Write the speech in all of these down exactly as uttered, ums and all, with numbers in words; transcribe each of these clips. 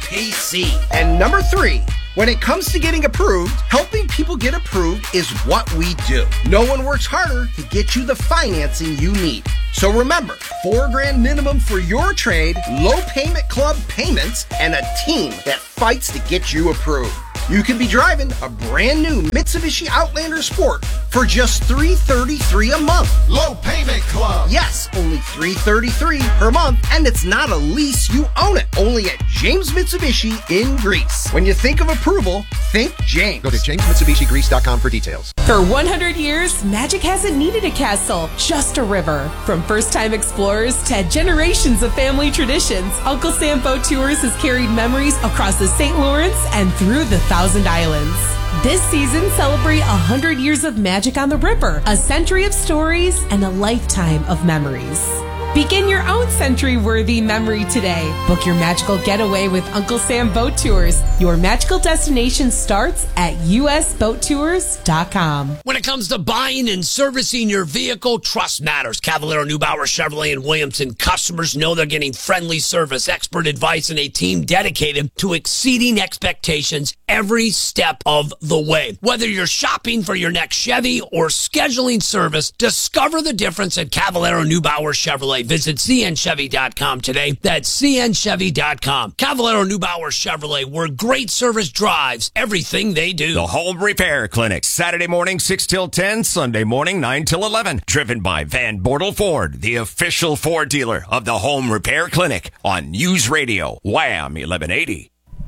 P C. And number three, when it comes to getting approved, helping people get approved is what we do. No one works harder to get you the financing you need. So remember, four grand minimum for your trade, low payment club payments, and a team that fights to get you approved. You can be driving a brand new Mitsubishi Outlander Sport for just three hundred thirty-three dollars a month. Low Payment Club. Yes, only three hundred thirty-three dollars per month, and it's not a lease, you own it. Only at James Mitsubishi in Greece. When you think of approval, think James. Go to james mitsubishi greece dot com for details. For one hundred years, Magic hasn't needed a castle, just a river. From first-time explorers to generations of family traditions, Uncle Sam Boat Tours has carried memories across the Saint Lawrence and through the Thousand Islands. This season, celebrate one hundred years of magic on the river, a century of stories, and a lifetime of memories. Begin your own century-worthy memory today. Book your magical getaway with Uncle Sam Boat Tours. Your magical destination starts at u s boat tours dot com. When it comes to buying and servicing your vehicle, trust matters. Cavallaro, Neubauer, Chevrolet, and Williamson customers know they're getting friendly service, expert advice, and a team dedicated to exceeding expectations every step of the way. Whether you're shopping for your next Chevy or scheduling service, discover the difference at Cavallaro, Neubauer, Chevrolet. Visit c n chevy dot com today. That's c n chevy dot com. Cavallaro, Neubauer, Chevrolet, where great service drives everything they do. The Home Repair Clinic, Saturday morning six till ten, Sunday morning nine till eleven. Driven by Van Bortle Ford, the official Ford dealer of the Home Repair Clinic on News Radio, Wham eleven eighty.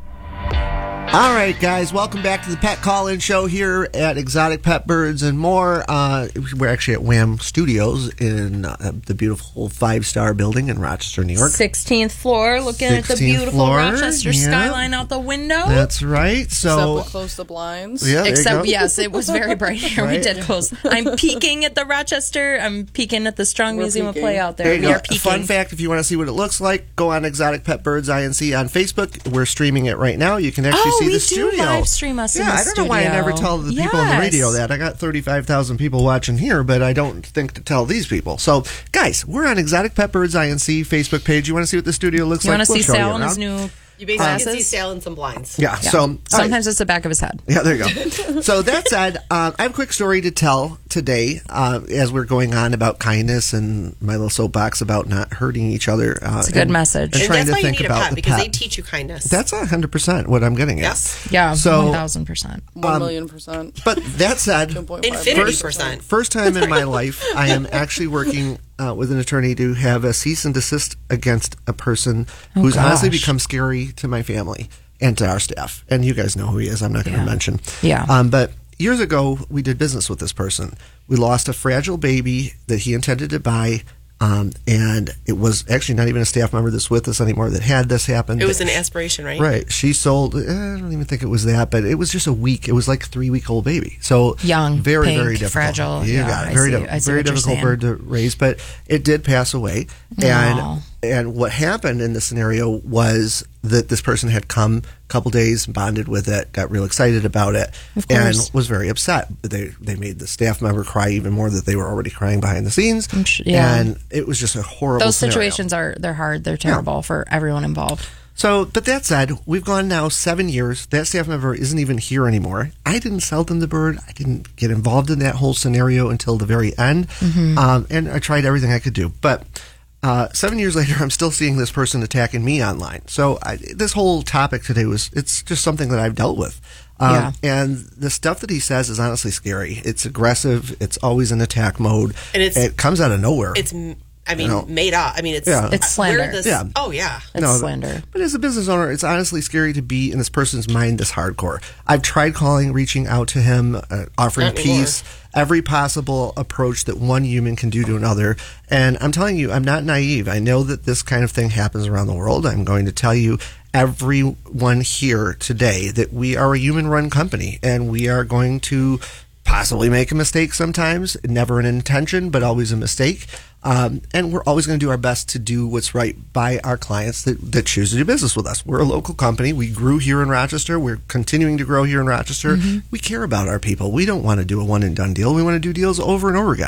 All right, guys, welcome back to the Pet Call-In Show here at Exotic Pet Birds and More. Uh, we're actually at Wham Studios in uh, the beautiful five-star building in Rochester, New York. sixteenth floor, looking at the beautiful floor. Rochester Yeah. skyline out the window. That's right. So Except we closed the blinds. Yeah, there Except, you go. yes, it was very bright here. Right. We did close. I'm peeking at the Rochester. I'm peeking at the Strong We're Museum peeking. of Play out there. There you we go. are peeking. Fun fact, if you want to see what it looks like, go on Exotic Pet Birds Inc on Facebook. We're streaming it right now. You can actually Oh, see we the do studio. live stream us in Yeah, the I don't know why I never studio. tell the people on the Yes. radio that. I got thirty-five thousand people watching here, but I don't think to tell these people. So, guys, we're on Exotic Pet Birds Inc Facebook page. You want to see what the studio looks You like? want to We'll see show you Sal and his around. new You basically can see glasses? Sal in some blinds. Yeah, Yeah. so all right. Sometimes it's the back of his head. Yeah, there you go. So that said, uh, I have a quick story to tell today uh, as we're going on about kindness and my little soapbox about not hurting each other. Uh, It's a good and, message. And And trying that's to why you think need a about pet, the because pet. they teach you kindness. That's one hundred percent what I'm getting Yes. at. Yeah, So- one thousand percent. One million percent. But that said, two point five Infinity percent. percent. first time in my life, I am actually working uh, with an attorney to have a cease and desist against a person who's honestly gosh. become scary to my family and to our staff. And you guys know who he is. I'm not going to Yeah. mention. Yeah. Um, but years ago, we did business with this person. We lost a fragile baby that he intended to buy. Um, and it was actually not even a staff member that's with us anymore that had this happen. It was an aspiration, right? Right. She sold, eh, I don't even think it was that, but it was just a week. It was like a three week old baby. So Young, very, pink, very difficult. fragile. You Yeah, got it. I Very, see- di- I see very what you're difficult saying. bird to raise, but it did pass away. Aw. And and what happened in the scenario was that this person had come a couple days, bonded with it, got real excited about it, Of and course. was very upset. They they made the staff member cry even more that they were already crying behind the scenes. I'm sh- yeah. And it was just a horrible Those scenario. situations are they're hard. They're terrible for everyone involved. So, but that said, we've gone now seven years. That staff member isn't even here anymore. I didn't sell them the bird. I didn't get involved in that whole scenario until the very end. Mm-hmm. Um, and I tried everything I could do. But uh, seven years later, I'm still seeing this person attacking me online. So I, this whole topic today was, it's just something that I've dealt with. Um, Yeah. And the stuff that he says is honestly scary. It's aggressive. It's always in attack mode. And it's- it comes out of nowhere. It's, I mean, You know. made up. I mean, it's Yeah. It's slander. we're this- Yeah. Oh, yeah. It's No, slander. But as a business owner, it's honestly scary to be in this person's mind this hardcore. I've tried calling, reaching out to him, uh, offering Not anymore. peace, every possible approach that one human can do to another. And I'm telling you, I'm not naive. I know that this kind of thing happens around the world. I'm going to tell you, everyone here today, that we are a human-run company, and we are going to possibly make a mistake sometimes. Never an intention, but always a mistake. Um, and we're always going to do our best to do what's right by our clients that, that choose to do business with us. We're a local company. We grew here in Rochester. We're continuing to grow here in Rochester. We care about our people. We don't want to do a one and done deal. We want to do deals over and over again.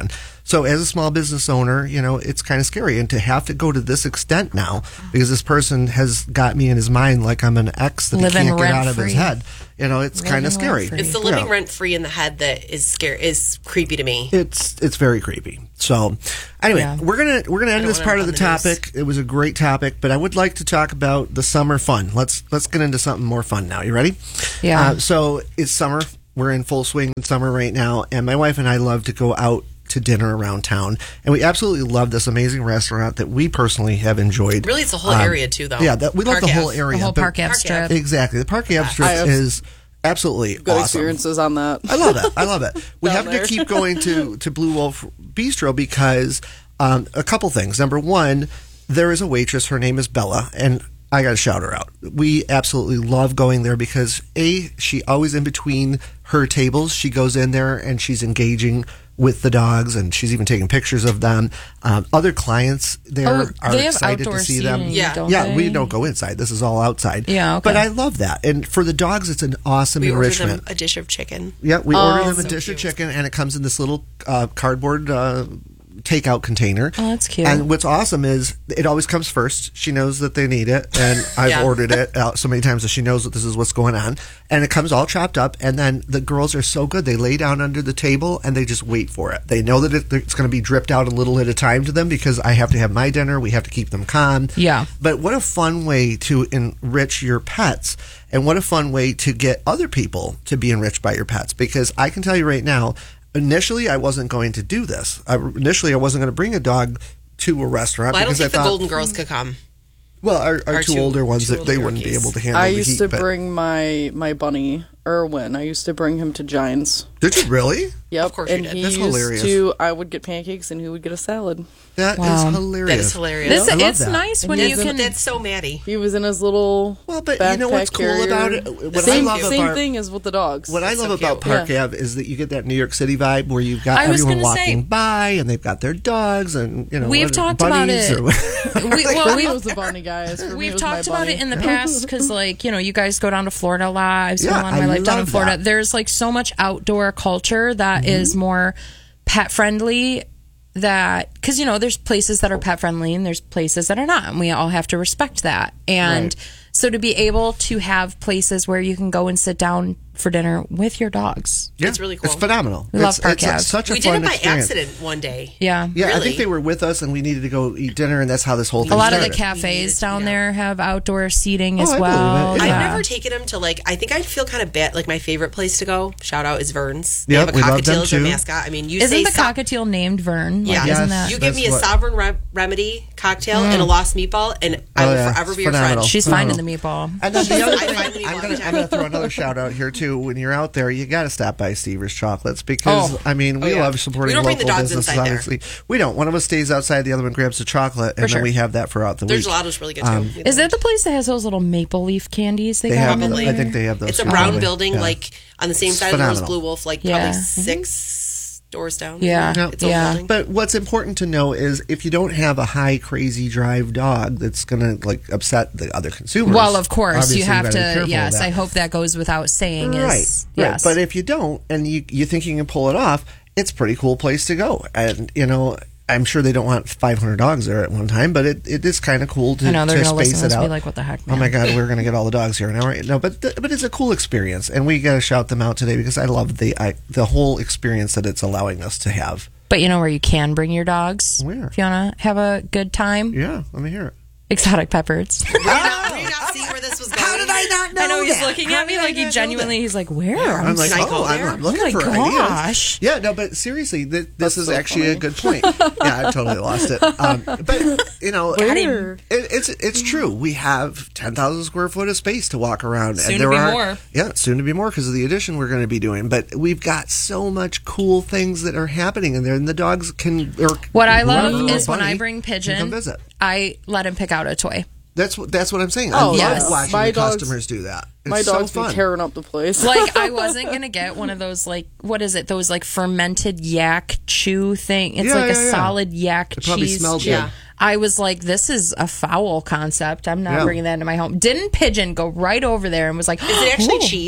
So as a small business owner, you know, it's kind of scary. And to have to go to this extent now, because this person has got me in his mind like I'm an ex that Living he can't get out of his rent-free. head. You know, it's kind of scary. It's the living rent free in the head that is scary, is creepy to me. It's it's very creepy. So, anyway, Yeah. we're gonna we're gonna end don't this wanna part of run the the news. topic. It was a great topic, but I would like to talk about the summer fun. Let's let's get into something more fun now. You ready? Yeah. Uh, so it's summer. We're in full swing in summer right now, and my wife and I love to go out to dinner around town, and we absolutely love this amazing restaurant that we personally have enjoyed. Really, it's the whole Um, area, too, though. Yeah, that, we love Park the whole Ave. area. The whole but- Park Ave strip. Exactly. The Park Ave strip I have is absolutely Good awesome. experiences on that. I love it. I love it. We Down have there. to keep going to, to Blue Wolf Bistro because um, a couple things. Number one, there is a waitress. Her name is Bella, and I got to shout her out. We absolutely love going there because, A, she always in between her tables, she goes in there and she's engaging with the dogs, and she's even taking pictures of them. Um, other clients there Oh, are they have excited to outdoor see them. seating, Yeah. don't yeah, they? we don't go inside. This is all outside. Yeah, okay. But I love that. And for the dogs, it's an awesome We order enrichment. them a dish of chicken. Yeah, we Oh, order them a so dish cute. of chicken, and it comes in this little uh, cardboard uh, takeout container. Oh, that's cute. And what's awesome is it always comes first. She knows that they need it, and I've Yeah. ordered it out so many times that she knows that this is what's going on. And it comes all chopped up, and then the girls are so good. They lay down under the table, and they just wait for it. They know that it, it's going to be dripped out a little at a time to them because I have to have my dinner. We have to keep them calm. Yeah. But what a fun way to enrich your pets, and what a fun way to get other people to be enriched by your pets. Because I can tell you right now, initially I wasn't going to do this. I, initially I wasn't going to bring a dog to a restaurant Well, I don't because think I the thought, Golden Girls could come. well, our, our Our two, two- older ones two that they older wouldn't be Yorkies. able to handle I the used heat. to but- bring my my bunny Erwin. I used to bring him to Giants. Did you really? Yep. Of course you and did. he That's used hilarious. to. I would get pancakes and he would get a salad. That is Wow. hilarious. That is hilarious. This, I love it's that. nice when And you he's can. That's so Maddie. He was in his little Well, but backpack you know what's cool carrier. about it? What same I love same about thing as with the dogs. What I That's love so about cute. Park Ave is that you get that New York City vibe where you've got I was everyone gonna walking say- by and they've got their dogs and you know We've what- talked about bunnies it. or- we, well, For we, me, it was the bunny guys. For me, it we've was talked my about bunny. it in the past because, like, you know, you guys go down to Florida a lot. I've spent Yeah, a lot of my I life down in love Florida. that. There's like so much outdoor culture that Mm-hmm. is more pet friendly. That because you know there's places that are pet friendly and there's places that are not, and we all have to respect that. And Right. so to be able to have places where you can go and sit down for dinner with your dogs. Yeah, It's really cool. It's phenomenal. We love it's, Park it's like Ave. such a We did fun it by experience. accident one day. Yeah. Yeah, I Really? think they were with us and we needed to go eat dinner, and that's how this whole thing A lot of the started. cafes down there have outdoor seating as Oh, I believe well. it. I've Yeah. never taken him to like. I think I'd feel kind of bad. Like my favorite place to go. Shout out is Vern's. They Yep, have a we love them cockatiel as their too. mascot. I mean, you Isn't say the so- cockatiel named Vern? Yeah, Like, Yes. isn't that? you give That's me a what- sovereign re- remedy cocktail and a lost meatball, and I Oh, will yeah. forever It's be your phenomenal. friend. She's finding the meatball. And then the other I thing, find the meatball I'm gonna, every I'm gonna throw another shout out here too. When you're out there, you got to stop by Stever's Chocolates because Oh. I mean we Oh, yeah. love supporting We don't bring the local dogs businesses. inside there. Obviously, we don't. One of us stays outside, the other one grabs the chocolate, and sure. then we have that for out the There's week. gelatos really good too. Um, Is that the place that has those little maple leaf candies they, They got have. over Probably. there? I think they have those. It's a too, brown probably. building, Yeah. like on the same It's side of phenomenal. Blue Wolf, like Yeah. probably Mhm. six doors down. Yeah. Yeah. It's a old Yeah. building. But what's important to know is if you don't have a high, crazy drive dog that's going to like upset the other consumers. Well, of course, obviously you have gotta be to. careful of Yes, that. I hope that goes without saying. Right, Is right. yes, But if you don't, and you you think you can pull it off, it's a pretty cool place to go. And you know, I'm sure they don't want five hundred dogs there at one time, but it, it is kind of cool to, I know they're to going to space listen it to us out. be like, "What the heck, Oh man?" my God, we're going to get all the dogs here now, right? No, but th- but it's a cool experience, and we got to shout them out today because I love the I, the whole experience that it's allowing us to have. But you know where you can bring your dogs Where? if you want to have a good time. Yeah, let me hear it. Exotic Peppers. Were you not, were you not seeing where this was going? How did I not I know he's looking at me like he genuinely. He's like, "Where?" I'm like, Can I go oh, I'm, there? I'm looking Oh my for gosh. ideas. Yeah, no, but seriously, th- this is so actually a funny. good point. Yeah, I totally lost it. Um, but you know, I mean, Where? it, it's it's true. We have ten thousand square foot of space to walk around, Soon and to there be are more. yeah, soon to be more because of the addition we're going to be doing. But we've got so much cool things that are happening in there, and the dogs can. Or What I love whoever, or is when Bunny I bring can Pigeon, come visit. I let him pick out a toy. That's what that's what I'm saying. Oh, I yes. love watching My the dogs- customers do that. It's My dogs so be fun. tearing up the place. Like I wasn't gonna get one of those like what is it? Those like fermented yak chew thing. It's Yeah, like yeah, a yeah. solid yak It probably cheese. smelled chew. good. I was like, this is a foul concept. I'm not Yeah. bringing that into my home. Didn't Pigeon go right over there and was like, Is it actually "Ooh." cheese?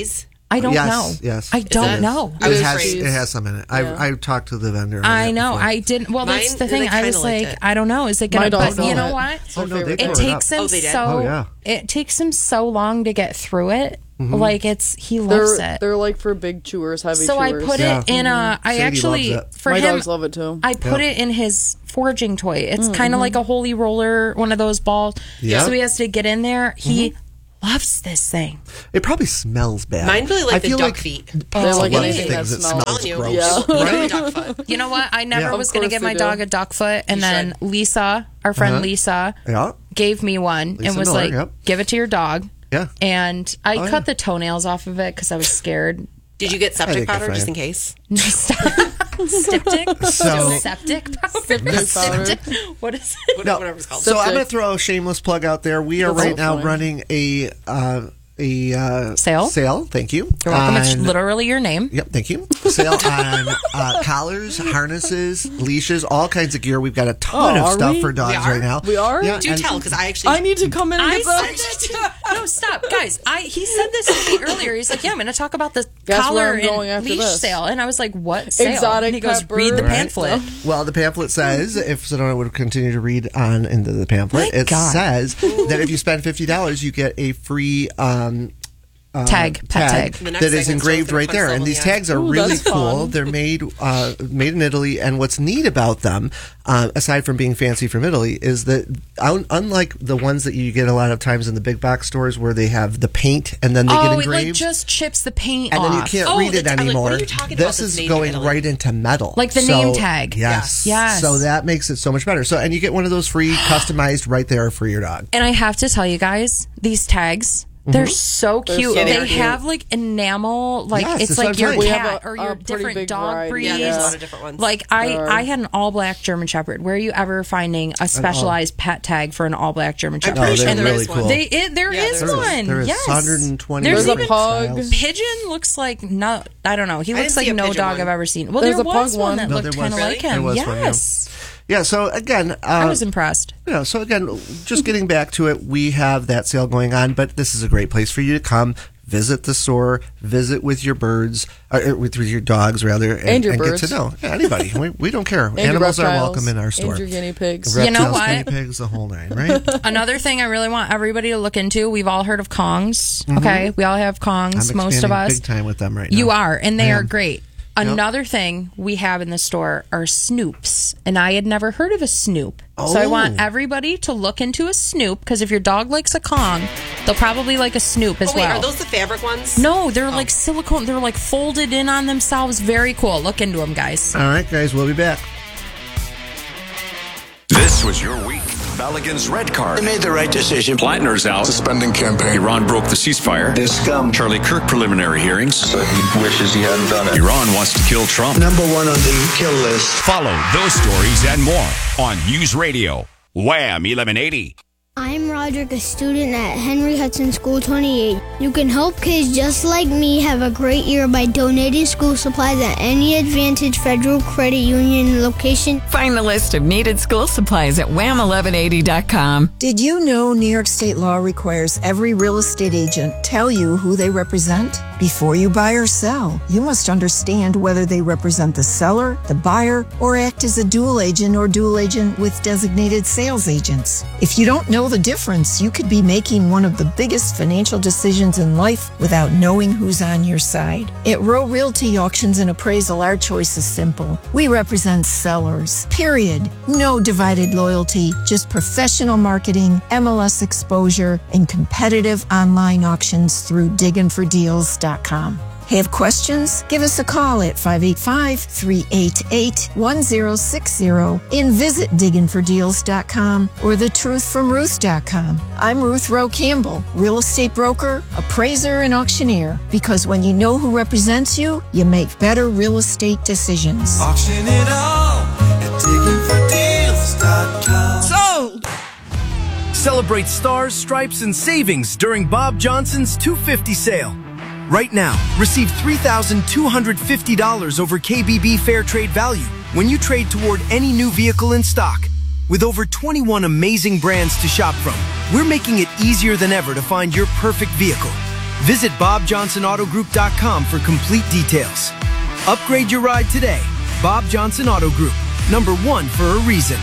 I don't yes, know. Yes, I don't it? know. It was has, cheese. it has some in it. Yeah. I I talked to the vendor. on I that know. before. I didn't. Well, that's Mine, the thing. they I kinda was liked like, it. I don't know. Is it My going to? dogs But you love know it. what? It's my Oh, no, they favorite pour It it takes up. him Oh, they did? so. Oh, yeah. It takes him so long to get through it. Mm-hmm. Like it's he loves They're it. they're like for big chewers, heavy So chewers. I put Yeah. it in a. I Sadie actually loves it. for My him. dogs love it too. I put Yeah. it in his foraging toy. It's Mm-hmm. kind of like a holy roller, one of those balls. Yeah. So he has to get in there. He Mm-hmm. loves this thing. It probably smells bad. Mine really like I the feel duck like feet. They like love anything that things that smells. smells I'm telling you, gross. Yeah. give me Right? duck foot. You know what? I never Yeah. was Of going to course give they my do. dog a duck foot, and You then should. Lisa, our friend Uh-huh. Lisa, Yeah. gave me one Lisa and was Miller, like, yep. "Give it to your dog." Yeah. And I Oh, cut yeah. the toenails off of it because I was scared. Did you get I septic think powder you're just fine. in case? Septic? So- septic powder? Septic powder. Septic- What is it? No. Whatever it's called. So I'm Septic. going to throw a shameless plug out there. We are That's right so now funny. running a uh, a uh, Sale? Sale. Thank you. You're welcome. It's On- literally your name. Yep, thank you. Sale on uh, collars, harnesses, leashes, all kinds of gear. We've got a ton Oh, of are stuff we? for dogs We are? right now. We are? Yeah, Do and- tell, because I actually. I need to come in and I get said those. that to, no, stop, guys. I he said this to me earlier. He's like, "Yeah, I'm going to talk about the Guess collar where I'm going and after leash this. sale," and I was like, "What sale?" Exotic and he goes, pepper. "Read the Right. pamphlet." Well, the pamphlet says, if Sedona would continue to read on into the pamphlet, My it God. says that if you spend fifty dollars, you get a free um, uh, Tag, pet tag. The next that is segment's engraved gonna right there. punch And level these in the eye. tags are Ooh, really that's cool. fun. They're made uh, made in Italy. And what's neat about them, uh, aside from being fancy from Italy, is that un- unlike the ones that you get a lot of times in the big box stores where they have the paint and then they get Oh, it engraved. like just chips the paint and off. then you can't Oh, read it that's- I'm like, anymore. what are you talking about this that's is made in going Italy? right into metal, Like the So, name tag. Yes, Yes. So that makes it so much better. So and you get one of those free, customized right there for your dog. And I have to tell you guys, these tags, they're so They're cute. so they cute. have like enamel, like Yes, it's that's what like I'm your saying. We cat have a- or a your pretty different big dog variety. breeds. Yeah, there's a lot of different ones. Like I, There are. I had an all black German Shepherd. Where are you ever finding a specialized pet tag for an all black German Shepherd? pretty Oh, sure they're there really is one. cool. They it, there Yeah, is there is. one. There is yes, one hundred twenty. There's There's a even pug. Pigeon looks like no. I don't know. He I looks didn't like see a no pigeon dog one. I've ever seen. Well, There's there a was pug one one. that No, looked there was. kind of like There him. was one, yeah. Yes, Yeah. So again, uh, I was impressed. You know, so again, just getting back to it, we have that sale going on, but this is a great place for you to come, visit the store, visit with your birds, or with, with your dogs rather, and, And your and birds. get to know yeah, anybody. we, we don't care. And your Animals are reptiles, welcome in our store. And your guinea pigs. You know Reptiles, what? guinea pigs, the whole nine, right? Another thing I really want everybody to look into. We've all heard of Kongs. Okay, we all have Kongs. I'm Most of expanding us. big time with them right now. You are, and they I are am. great. Another thing we have in the store are Snoops, and I had never heard of a Snoop. So I Oh. want everybody to look into a Snoop because if your dog likes a Kong, they'll probably like a Snoop as Oh, wait, well. are those the fabric ones? No, they're like silicone. They're like folded in on themselves. Very cool. Look into them, guys. All right, guys, we'll be back. This was your week. Balogun's red card. They made the right decision. Plattner's out. Suspending campaign. Iran broke the ceasefire. This scum. Charlie Kirk preliminary hearings. So he wishes he hadn't done it. Iran wants to kill Trump. Number one on the kill list. Follow those stories and more on News Radio. Wham eleven eighty. I'm Roderick, a student at Henry Hudson School twenty-eight. You can help kids just like me have a great year by donating school supplies at any Advantage Federal Credit Union location. Find the list of needed school supplies at wham eleven eighty dot com. Did you know New York state law requires every real estate agent tell you who they represent? Before you buy or sell, you must understand whether they represent the seller, the buyer, or act as a dual agent or dual agent with designated sales agents. If you don't know the difference, you could be making one of the biggest financial decisions in life without knowing who's on your side. At Row Realty Auctions and Appraisal, our choice is simple. We represent sellers, period. No divided loyalty, just professional marketing, M L S exposure, and competitive online auctions through diggin for deals dot com. Have questions? Give us a call at five eight five, three eight eight, one zero six zero and visit diggin for deals dot com or the truth from ruth dot com. I'm Ruth Rowe Campbell, real estate broker, appraiser, and auctioneer. Because when you know who represents you, you make better real estate decisions. Auction it all at diggin for deals dot com. Sold! Celebrate stars, stripes, and savings during Bob Johnson's two fifty sale. Right now, receive three thousand two hundred fifty dollars over K B B Fair Trade value when you trade toward any new vehicle in stock. With over twenty-one amazing brands to shop from, we're making it easier than ever to find your perfect vehicle. Visit bob johnson auto group dot com for complete details. Upgrade your ride today. Bob Johnson Auto Group. Number one for a reason.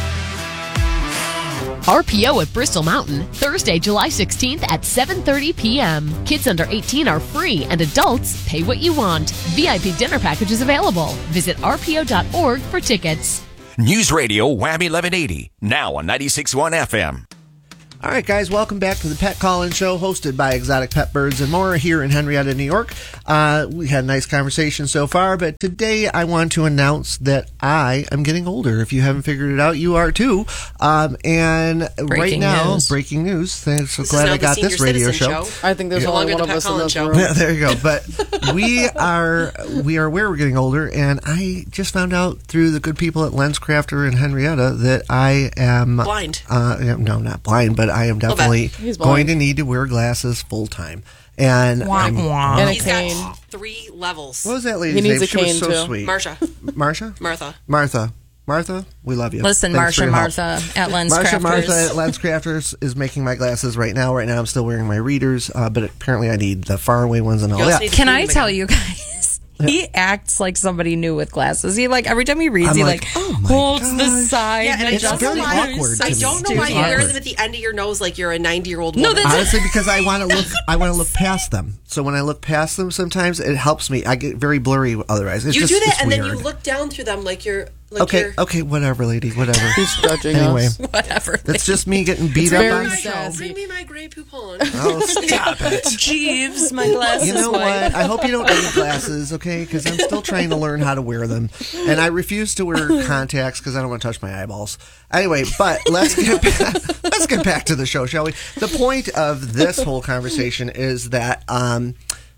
R P O at Bristol Mountain, Thursday, July sixteenth at seven thirty p.m. Kids under eighteen are free and adults pay what you want. V I P dinner packages available. Visit r p o dot org for tickets. News Radio Wham eleven eighty, now on ninety-six point one F M. All right, guys, welcome back to the Pet Call-In Show, hosted by Exotic Pet Birds and More here in Henrietta, New York. Uh, we had a nice conversation so far, but today I want to announce that I am getting older. If you haven't figured it out, you are too. Um, and Breaking right now, news. breaking news. Thanks, so This glad is now I got the this senior radio citizen show. show. I think there's No only longer one the of us Pat in Collins this show. room. Yeah, there you go. But we are we are aware we're getting older, and I just found out through the good people at LensCrafter in Henrietta that I am Blind. Uh, no, not blind, but I am Little bit. definitely He's blind. going to need to wear glasses full time. And Wah, I'm- wah. And a He's cane. got three levels. what was that lady's He needs name? a She was cane, so too. sweet. Marsha. Marsha? Martha. Martha. Martha, we love you. Listen, Thanks for Marsha your help. Martha at Lens Marsha Crafters. Martha at LensCrafters is making my glasses right now. Right now, I'm still wearing my readers, uh, but apparently I need the faraway ones and all You also that. need to Can clean I them tell again. you guys? He acts like somebody new with glasses. He like every time he reads, I'm he like, like, oh my holds the gosh. side. Yeah, and I It's don't very know why. awkward to I me. don't know It's why you wear awkward. them at the end of your nose like you're a ninety-year-old No, woman. that's- Honestly, because I want to look, I want to look past them. So when I look past them, sometimes it helps me. I get very blurry otherwise. It's you just, do that, it's and weird. then you look down through them like you're. Like Okay, you're, okay, whatever, lady, whatever. He's judging Anyway, us. Whatever. that's just me getting beat It's up very on the sad. show. Sassy. Bring me my gray poupon. Oh, stop it. Jeeves, my glasses. You know wife. what? I hope you don't need glasses, okay? Because I'm still trying to learn how to wear them. And I refuse to wear contacts because I don't want to touch my eyeballs. Anyway, but let's get back, let's get back to the show, shall we? The point of this whole conversation is that um,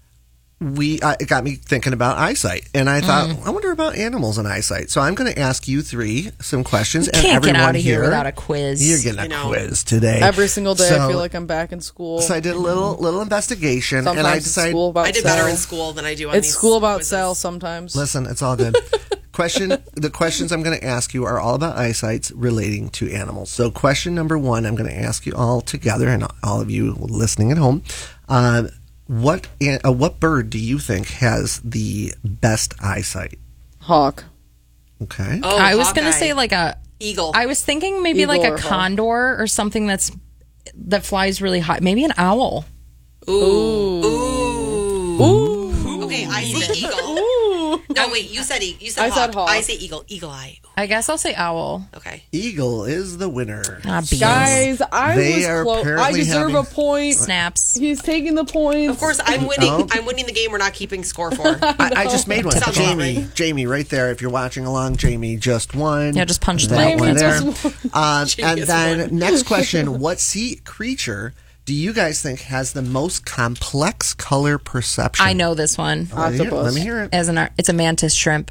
we uh, it got me thinking about eyesight. And I thought, Mm. I wonder about animals and eyesight. So I'm going to ask you three some questions. and Can't get everyone out of here here without a quiz. You're getting I a know. quiz today. Every single day, I So- feel like I'm back in school. So I did a little little investigation, Sometimes and I it's decided school about I did Sal. better in school than I do on It's these school about quizzes. Sal sometimes. Listen, it's all good. Question: the questions I'm going to ask you are all about eyesights relating to animals. So, question number one, I'm going to ask you all together, and all of you listening at home, uh, what an- uh, what bird do you think has the best eyesight? Hawk. Okay. Oh, I was going to Hawkeye. say like a eagle. I was thinking maybe Eagle like or a hawk. condor or something that's that flies really high. Maybe an owl. Ooh. Ooh. Ooh. Okay, I say eagle. No, wait, you said e- you said I hawk. said hawk. I say eagle. Eagle eye. I guess I'll say owl. Okay. Eagle is the winner. Ah, beans. Guys, I They was are close. I apparently deserve having- a point. Snaps. He's taking the points. Of course, I'm winning. Oh. I'm winning the game. We're not keeping score for. I, I just made one. Sounds about Jamie, right. Jamie, right there. If you're watching along, Jamie just won. Yeah, just punch the that button. one there. Jamie just Um, Jamie and has then won. next question: what sea creature do you guys think has the most complex color perception? I know this one. Let me hear, Octopus. let me hear it. As an it's a mantis shrimp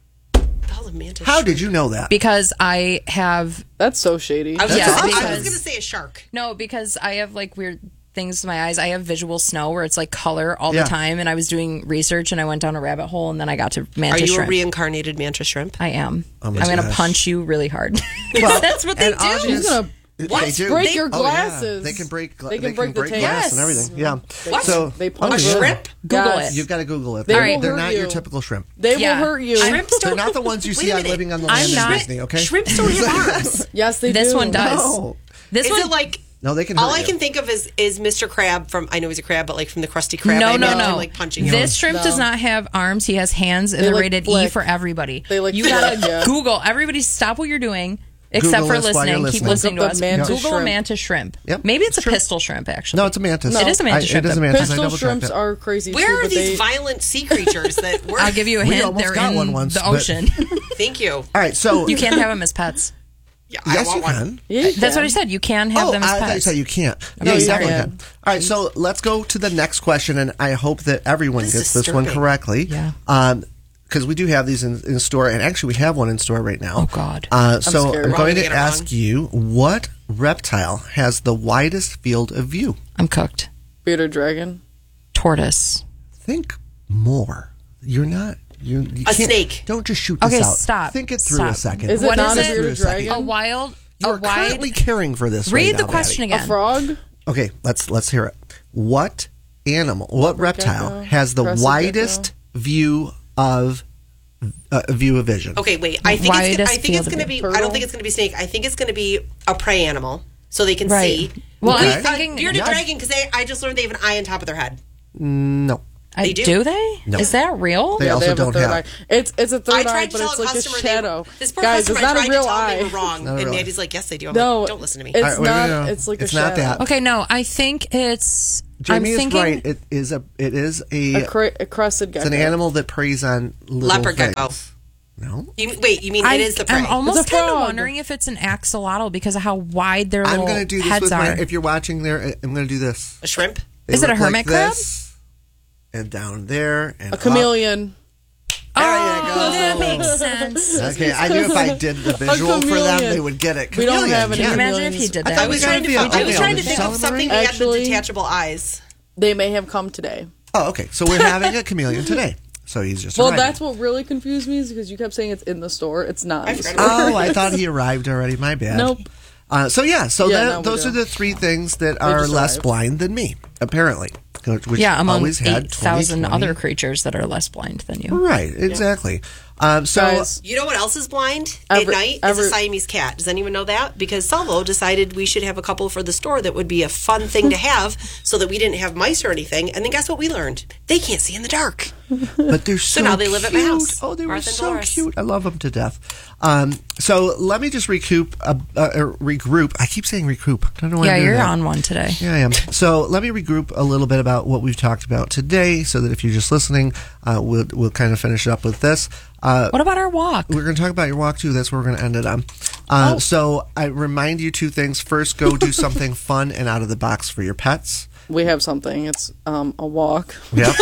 That was a mantis. How did you know that? because I have That's so shady. I was, Yeah, gonna, I because- was gonna say a shark. no because I have like weird things in my eyes. I have visual snow where it's like color all Yeah. the time, and I was doing research and I went down a rabbit hole and then I got to Are mantis you shrimp. a reincarnated mantis shrimp? I am. Oh I'm my gonna gosh. punch you really hard. Well, That's what they and do. obvious- He's gonna They do. break They- your oh, yeah. glasses. They can break. gla- They can break the tape. glass and Yes. everything. Yeah. What? So They punch oh, you. yeah. Shrimp? Google Yes. it. You've got to Google it. They They're, will they're hurt not you. your typical shrimp. They Yeah. will hurt you. Shrimps They're don't. not the ones you Wait see a on minute. Living on the I'm Land in not- Disney. Okay. Shrimps don't have arms. Yes, they This do. one does. No. This Is one it like? No, they can. All hurt I you. can think of is is Mister Crab from. I know he's a crab, but like from the Krusty Krab. No, I no, imagine no. him, like punching. This him. shrimp does No. not have arms. He has hands, and They, they're like, rated E flick. for everybody. They, like, you gotta flick, yeah. Google. Everybody, stop what you're doing, except Google for us while you're listening. Keep listening. listening to Look up us. the mantis Google a shrimp. mantis shrimp. Yep. Maybe it's a Shrimp. pistol shrimp. Actually, No, it's a mantis. No. It is a mantis I, shrimp. It is a mantis. I Pistol double checked shrimps it. are crazy Where too, are but these they, violent sea creatures that we're? I'll give you a We hint. almost They're got in one once, the but- ocean. Thank you. All right. So You can't have them as pets. Yeah, I yes, want you one. can. Yeah, you That's what I can. said. You can have oh, them as I thought you pets. said you can't. No, yeah, you you definitely can. can. All right, so let's go to the next question, and I hope that everyone This is gets this one disturbing. correctly. Yeah. Um, because we do have these in, in store, and actually we have one in store right now. Oh, God. Uh, so scared. I'm We're going gonna to get it ask wrong. you, what reptile has the widest field of view? I'm cooked. bearded dragon. Tortoise. Think more. You're not. You, you A can't- snake. Don't just shoot this Okay, out. stop. Think it through Stop. a second. Is it What not is a it? bearded Through a second. dragon? A wild. You a are wide. currently caring for this. Read right the now, question Maddie. again. A frog. Okay, let's let's hear it. What animal, what reptile gecko, has the crested widest view of uh, view of vision? Okay, wait. I think it's, Widest I think it's field going to of be. view. I don't think it's going to be snake. I think it's going to be a prey animal, so they can Right. see. Well, Okay. I'm thinking Uh, bearded Yeah. dragon, because I just learned they have an eye on top of their head. No. I, They do. do they? No. Is that real? They Yeah, also they have don't a third have. eye. It's it's a I third tried eye, to but tell it's a like a customer they- shadow. this poor Guys, customer, it's not I a tried real to tell them eye. they were wrong, Not and really. Maddie's like, "Yes, they do." I'm No, like, don't listen to me. It's All right, wait, not. no, no. It's like It's a not shadow. that. Okay, no, I think it's. Jamie I'm is thinking, right. It is a. It is a. A, cre- a crested it's gecko. an animal that preys on little Leopard things. gecko. No. You, wait, you mean I, it is the prey? I'm almost It's a kind of frog. wondering if it's an axolotl because of how wide their I'm little going to do this heads with are. my. If you're watching there, I'm going to do this. a shrimp? They Is it a look like hermit crab? this, and down there, and A chameleon. oh, go. that makes sense. Up. Okay, I knew if I did the visual for them, chameleon. they would get it. We don't Chameleon, have any yeah. Imagine if he did I that. thought I was we trying to. gotta Think, be I a- was okay, trying to I'll think just of tell something them that had the Actually- detachable eyes. They may have come today. Oh, okay. So we're having a chameleon today. So he's just Well, arriving. that's what really confused me is because you kept saying it's in the store. It's not in the store. Oh, I thought he arrived already. My bad. Nope. Uh, so yeah, so Yeah, that, no, we those do. are the three things that We are just less arrived. blind than me, apparently. Which Yeah, among always had eight thousand twenty, twenty. other creatures that are less blind than you. Right, exactly. Um, so Guys, You know what else is blind Ever- at night? ever- is a Siamese cat. Does anyone know that? Because Salvo decided we should have a couple for the store that would be a fun thing to have so that we didn't have mice or anything. And then guess what we learned? They can't see in the dark. but they're so, So now they live at my cute. house. Oh, they were Martha and so Dolores. cute. I love them to death. Um, so let me just recoup, uh, uh, regroup. I keep saying recoup. I don't know why Yeah, I'm doing you're that. on one today. Yeah, I am. So let me regroup a little bit about what we've talked about today, so that if you're just listening, uh, we'll we'll kind of finish it up with this. Uh, What about our walk? we're going to talk about your walk too. That's where we're going to end it on. Uh, Oh. So I remind you two things. First, go do something fun and out of the box for your pets. we have something. It's um, a walk. Yep.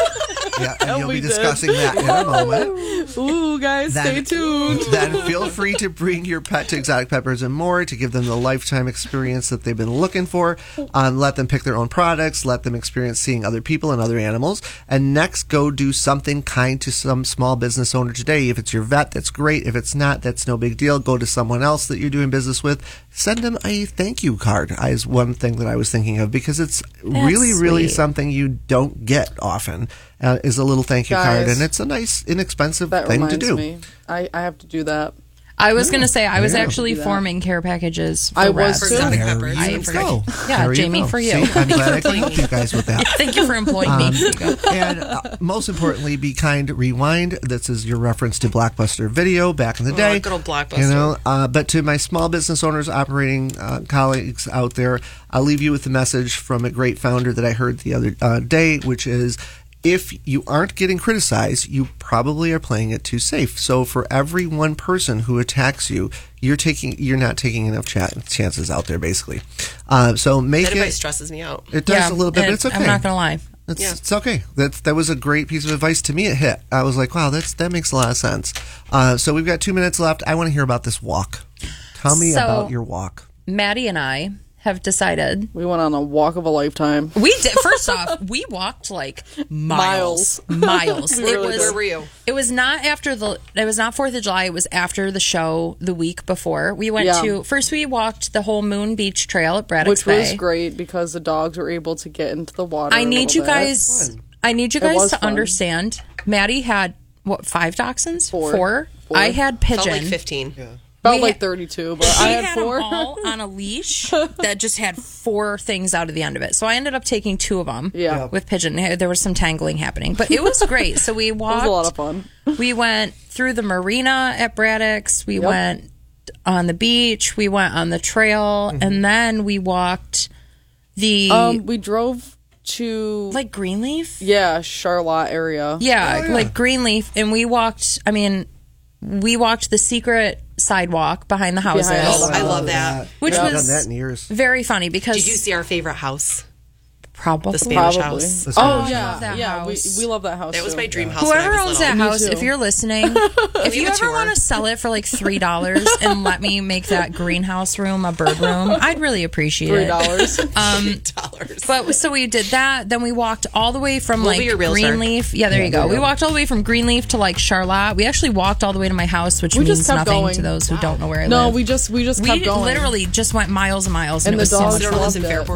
Yeah, and you'll we be did. discussing that in a moment. Ooh, guys, stay Then- tuned. Then feel free to bring your pet to Exotic Peppers and More to give them the lifetime experience that they've been looking for. Um, let them pick their own products. Let them experience seeing other people and other animals. And next, go do something kind to some small business owner today. If it's your vet, that's great. If it's not, that's no big deal. Go to someone else that you're doing business with. Send them a thank you card is one thing that I was thinking of, because it's really, really sweet. something you don't get often. Uh, is a little thank you card, Guys, and it's a nice, inexpensive That thing to reminds do. me. I, I have to do that. I was going to say I was Yeah. actually Do that. forming care packages. For I was rats. too. Exotic There peppers. you I forgot. go. Yeah, There you Jamie, go. for you. See, I'm glad I can help you guys with that. Thank you for employing me. Um, There you go. and uh, most importantly, be kind. Rewind. This is your reference to Blockbuster Video back in the Oh, day. good old Blockbuster. You know, uh, but to my small business owners, operating uh, colleagues out there, I'll leave you with a message from a great founder that I heard the other uh, day, which is, if you aren't getting criticized, you probably are playing it too safe. So for every one person who attacks you, you're taking you're not taking enough cha- chances out there, basically. Uh, so make That advice it. stresses me out. It does Yeah, a little bit, but and it's okay. I'm not going to lie. It's, Yeah. it's okay. That's that was a great piece of advice to me. It hit. I was like, wow, that's that makes a lot of sense. Uh, so we've got two minutes left. I want to hear about this walk. Tell me So- about your walk. Maddie and I have decided We went on a walk of a lifetime. we did. First off, we walked like miles, miles. We it really was. did. Where were you? It was not after the. It was not Fourth of July. It was after the show the week before. We went Yeah. to first. We walked the whole Moon Beach Trail at Braddock's Which was Bay. great because the dogs were able to get into the water. I a need little you bit. guys. I need you It guys was to fun. understand. Maddie had what five dachshunds? Four. Four. Four. I had pigeon. Felt like fifteen. About We like had- thirty-two, but She I had, had four. them all on a leash that just had four things out of the end of it. So I ended up taking two of them. Yeah. With pigeon, there was some tangling happening, but it was great. So we It was walked. a lot of fun. We went through the marina at Braddock's. We Yep. went on the beach. We went on the trail, and then we walked the Um, we drove to like Greenleaf. yeah, Charlotte area. Yeah, Oh, yeah. like Greenleaf, and we walked. I mean, we walked the secret sidewalk behind the houses, Behind Oh, the I love that. which I haven't was done that in years. very funny because Did you see our favorite house? probably The Spanish Probably. house. The Oh Spanish yeah, house. that yeah. We, house. we love that house. That was too. my dream house. when I Whoever was owns little. that Me house, too. if you're listening, if you Give a ever tour. want to sell it for like three dollars and let me make that greenhouse room a bird room, I'd really appreciate Three it. dollars. Um, dollars. but so we did that. Then we walked all the way from We'll like be your realtor. Greenleaf. Yeah, there you go. We walked all the way from Greenleaf to like Charlotte. We actually walked all the way to my house, which We means just kept nothing going. to those who don't know where I No, live. we just we just we kept going. literally just went miles and miles, and, And it was the so dogs much There fun. was in loved it. Fairport.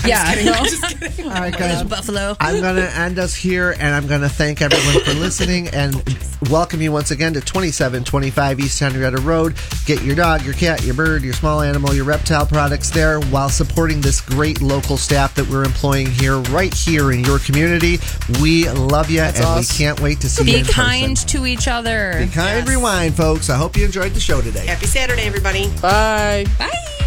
I'm Yeah, just kidding. no. I'm just kidding. All right, guys. Buffalo. I'm going to end us here, and I'm going to thank everyone for listening and welcome you once again to twenty-seven twenty-five East Henrietta Road. Get your dog, your cat, your bird, your small animal, your reptile products there while supporting this great local staff that we're employing here, right here in your community. We love you, and us. we can't wait to see Be you in kind person. to each other. Be kind, rewind, folks. I hope you enjoyed the show today. Happy Saturday, everybody. Bye. Bye.